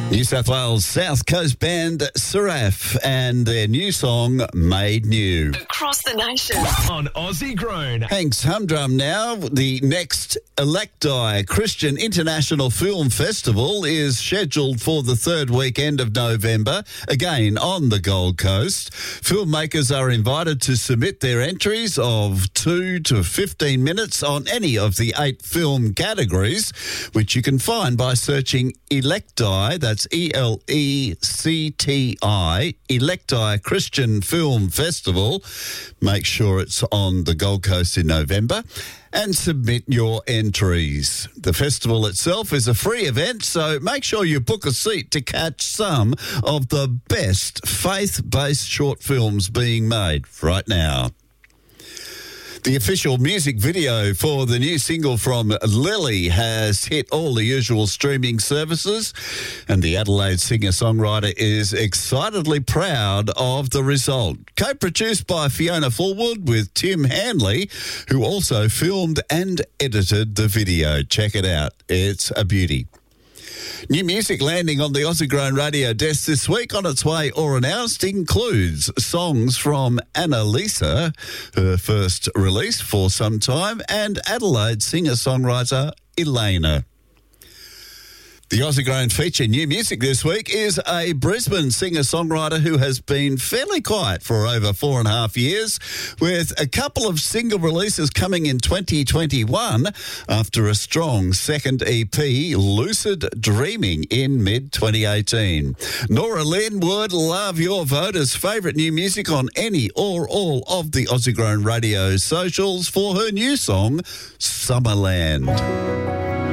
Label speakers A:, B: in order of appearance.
A: New South Wales South Coast band Seraph and their new song Made New.
B: Across the nation.
C: On Aussie Grown.
A: Hank's Humdrum now. The next Electi Christian International Film Festival is scheduled for the third weekend of November, again on the Gold Coast. Filmmakers are invited to submit their entries of 2 to 15 minutes on any of the 8 film categories, which you can find by searching Electi, that's Electi, Electi Christian Film Festival. Make sure it's on the Gold Coast in November and submit your entries. The festival itself is a free event, so make sure you book a seat to catch some of the best faith-based short films being made right now. The official music video for the new single from Lily has hit all the usual streaming services, and the Adelaide singer-songwriter is excitedly proud of the result. Co-produced by Fiona Fullwood with Tim Hanley, who also filmed and edited the video. Check it out. It's a beauty. New music landing on the Aussie Grown radio desk this week on its way or announced includes songs from Annalisa, her first release for some time, and Adelaide singer-songwriter Elena. The Aussie Grown feature new music this week is a Brisbane singer-songwriter who has been fairly quiet for over 4.5 years, with a couple of single releases coming in 2021 after a strong second EP, Lucid Dreaming, in mid-2018. Nora Lynn would love your vote as favourite new music on any or all of the Aussie Grown radio socials for her new song, Summerland.